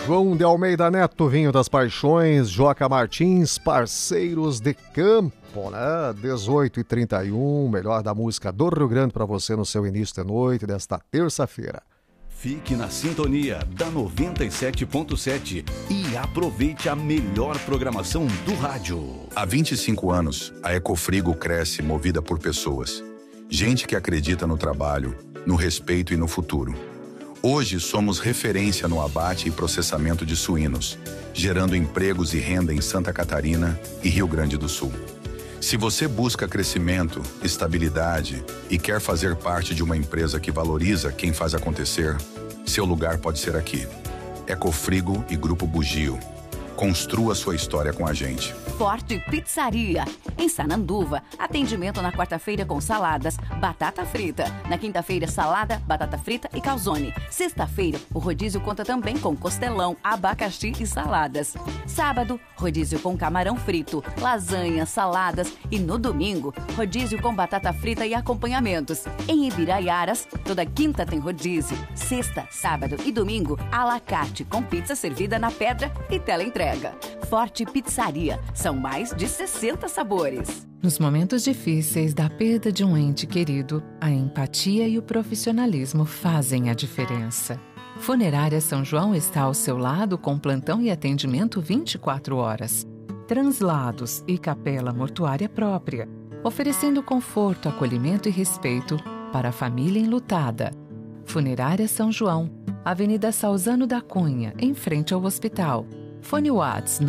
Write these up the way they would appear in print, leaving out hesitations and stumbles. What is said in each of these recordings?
João de Almeida Neto, Vinho das Paixões, Joca Martins, Parceiros de Campo, né? 18h31, melhor da música do Rio Grande para você no seu início de noite desta terça-feira. Fique na sintonia da 97.7 e aproveite a melhor programação do rádio. Há 25 anos, a Ecofrigo cresce movida por pessoas. Gente que acredita no trabalho, no respeito e no futuro. Hoje somos referência no abate e processamento de suínos, gerando empregos e renda em Santa Catarina e Rio Grande do Sul. Se você busca crescimento, estabilidade e quer fazer parte de uma empresa que valoriza quem faz acontecer, seu lugar pode ser aqui. Ecofrigo e Grupo Bugio. Construa sua história com a gente. Forte Pizzaria. Em Sananduva, atendimento na quarta-feira com saladas, batata frita. Na quinta-feira, salada, batata frita e calzone. Sexta-feira, o rodízio conta também com costelão, abacaxi e saladas. Sábado, rodízio com camarão frito, lasanha, saladas. E no domingo, rodízio com batata frita e acompanhamentos. Em Ibiraiaras, toda quinta tem rodízio. Sexta, sábado e domingo, à la carte com pizza servida na pedra e teleentrega. Forte Pizzaria. São mais de 60 sabores. Nos momentos difíceis da perda de um ente querido, a empatia e o profissionalismo fazem a diferença. Funerária São João está ao seu lado com plantão e atendimento 24 horas. Translados e capela mortuária própria, oferecendo conforto, acolhimento e respeito para a família enlutada. Funerária São João, Avenida Salzano da Cunha, em frente ao hospital. Fone Whats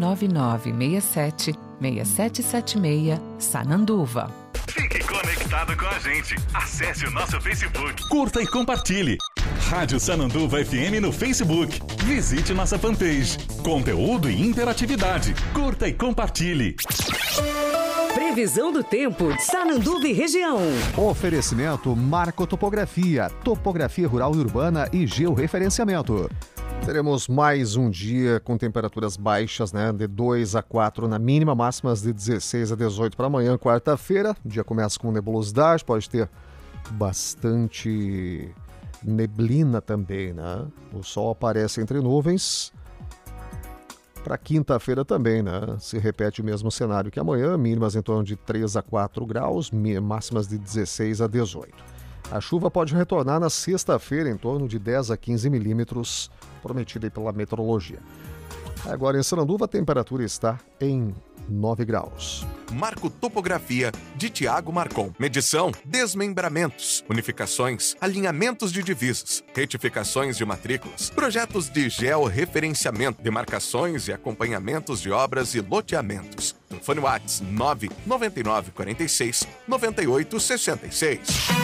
99967-6776, Sananduva. Fique conectado com a gente. Acesse o nosso Facebook. Curta e compartilhe. Rádio Sananduva FM no Facebook. Visite nossa fanpage. Conteúdo e interatividade. Curta e compartilhe. Previsão do tempo de Sananduva e região. Oferecimento Marco Topografia, topografia rural e urbana e georreferenciamento. Teremos mais um dia com temperaturas baixas, né? De 2 a 4 na mínima, máximas de 16 a 18 para amanhã, quarta-feira. O dia começa com nebulosidade, pode ter bastante neblina também, né? O sol aparece entre nuvens. Para quinta-feira também, né? Se repete o mesmo cenário que amanhã, mínimas em torno de 3 a 4 graus, máximas de 16 a 18. A chuva pode retornar na sexta-feira em torno de 10 a 15 milímetros, prometida pela meteorologia. Agora em Sananduva a temperatura está em 9 graus. Marco Topografia de Tiago Marcon. Medição, desmembramentos, unificações, alinhamentos de divisas, retificações de matrículas, projetos de georreferenciamento, demarcações e acompanhamentos de obras e loteamentos. Telefone Whats 99946 9866.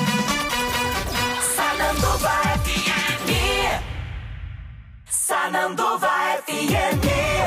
Sananduva FM. Sananduva FM.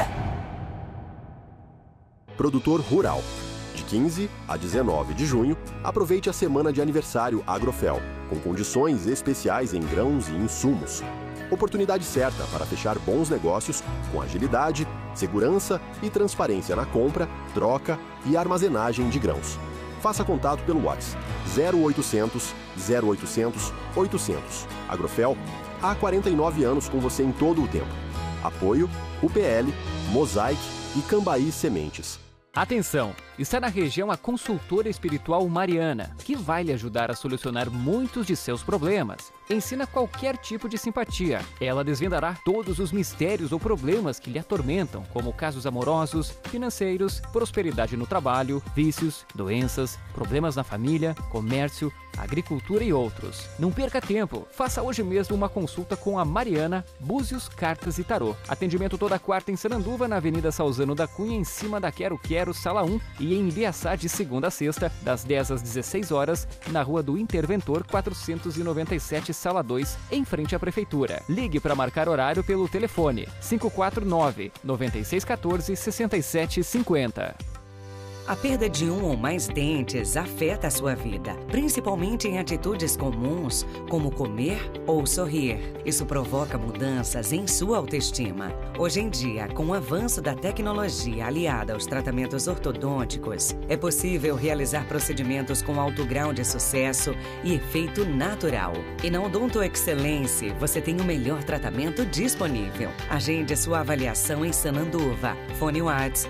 Produtor Rural. De 15 a 19 de junho, aproveite a semana de aniversário Agrofel, com condições especiais em grãos e insumos. Oportunidade certa para fechar bons negócios com agilidade, segurança e transparência na compra, troca e armazenagem de grãos. Faça contato pelo WhatsApp 0800 0800 800. Agrofel, há 49 anos com você em todo o tempo. Apoio UPL, Mosaic e Cambaí Sementes. Atenção! Está na região a consultora espiritual Mariana, que vai lhe ajudar a solucionar muitos de seus problemas. Ensina qualquer tipo de simpatia. Ela desvendará todos os mistérios ou problemas que lhe atormentam, como casos amorosos, financeiros, prosperidade no trabalho, vícios, doenças, problemas na família, comércio, agricultura e outros. Não perca tempo. Faça hoje mesmo uma consulta com a Mariana, Búzios, Cartas e Tarô. Atendimento toda quarta em Sananduva, na Avenida Salzano da Cunha, em cima da Quero Quero, Sala 1, e em Ibiaçá de segunda a sexta, das 10 às 16 horas, na Rua do Interventor 497, Sala 2, em frente à Prefeitura. Ligue para marcar horário pelo telefone 549-9614-6750. A perda de um ou mais dentes afeta a sua vida, principalmente em atitudes comuns, como comer ou sorrir. Isso provoca mudanças em sua autoestima. Hoje em dia, com o avanço da tecnologia aliada aos tratamentos ortodônticos, é possível realizar procedimentos com alto grau de sucesso e efeito natural. E na Odonto Excelência, você tem o melhor tratamento disponível. Agende sua avaliação em Sananduva. Fone WhatsApp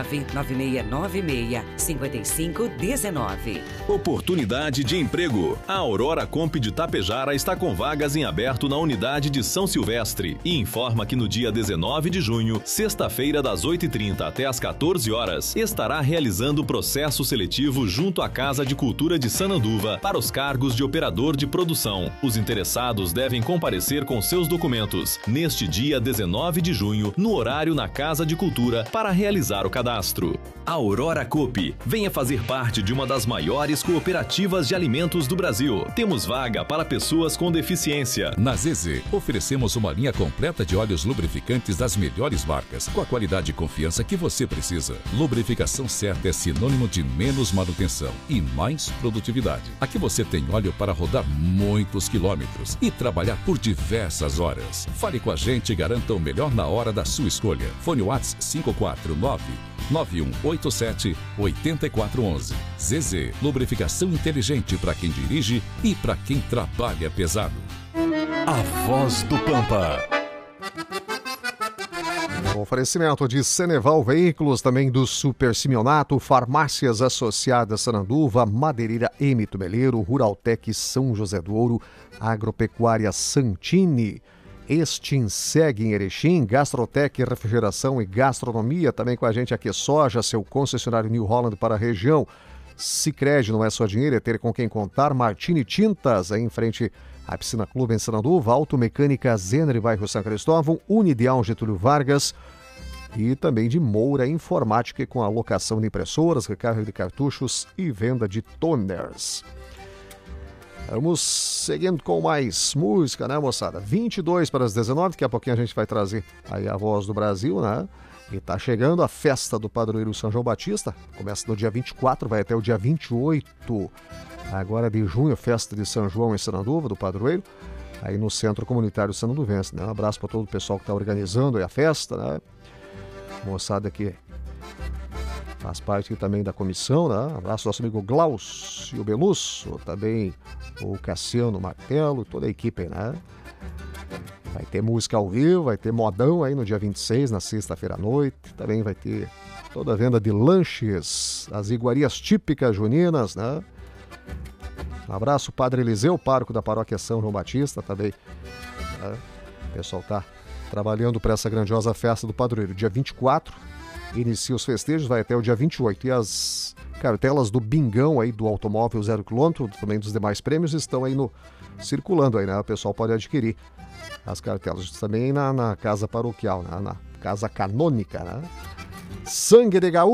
99696-5519. Oportunidade de emprego. A Aurora Comp de Tapejara está com vagas em aberto na unidade de São Silvestre e informa que no dia 19 de junho, sexta-feira das 8h30 até as 14 horas, estará realizando o processo seletivo junto à Casa de Cultura de Sananduva para os cargos de operador de produção. Os interessados devem comparecer com seus documentos neste dia 19 de junho, no horário na Casa de Cultura, para realizar o cadastro. Aurora Coop, venha fazer parte de uma das maiores cooperativas de alimentos do Brasil. Temos vaga para pessoas com deficiência. Na ZZ, oferecemos uma linha completa de óleos lubrificantes das melhores marcas, com a qualidade e confiança que você precisa. Lubrificação certa é sinônimo de menos manutenção e mais produtividade. Aqui você tem óleo para rodar muitos quilômetros e trabalhar por diversas horas. Fale com a gente e garanta o melhor na hora da sua escolha. Fone WhatsApp 549-9187-8411. ZZ, lubrificação inteligente para quem dirige e para quem trabalha pesado. A Voz do Pampa. Oferecimento de Ceneval Veículos, também do Super Simeonato, Farmácias Associadas Sananduva, Madeireira M. Tubeleiro, Ruraltec São José do Ouro, Agropecuária Santini, Estinseg em Erechim, Gastrotec, Refrigeração e Gastronomia, também com a gente aqui Soja, seu concessionário New Holland para a região. Sicredi, não é só dinheiro, é ter com quem contar. Martini Tintas, aí em frente à Piscina Clube em Sananduva, Automecânica Zener, bairro São Cristóvão, Unideal Getúlio Vargas e também de Moura Informática com a locação de impressoras, recarga de cartuchos e venda de toners. Vamos seguindo com mais música, né, moçada? 22 para as 19, daqui a pouquinho a gente vai trazer aí a Voz do Brasil, né? E tá chegando a festa do padroeiro São João Batista, começa no dia 24, vai até o dia 28, agora de junho, festa de São João em Sananduva, do padroeiro, aí no Centro Comunitário Sananduvense, né? Um abraço para todo o pessoal que está organizando aí a festa, né? Moçada que faz parte aqui também da comissão, né? Um abraço ao nosso amigo Glaucio Belusso, também o Cassiano Martelo, toda a equipe aí, né? Vai ter música ao vivo, vai ter modão aí no dia 26, na sexta-feira à noite. Também vai ter toda a venda de lanches, as iguarias típicas juninas, né? Um abraço, Padre Eliseu, pároco da paróquia São João Batista, também. Né? O pessoal tá trabalhando para essa grandiosa festa do padroeiro. Dia 24, inicia os festejos, vai até o dia 28. E as cartelas do Bingão aí do automóvel 0 km, também dos demais prêmios, estão aí circulando aí, né? O pessoal pode adquirir as cartelas também na casa paroquial, né? Na casa canônica, né? Sangue de Gaúcho.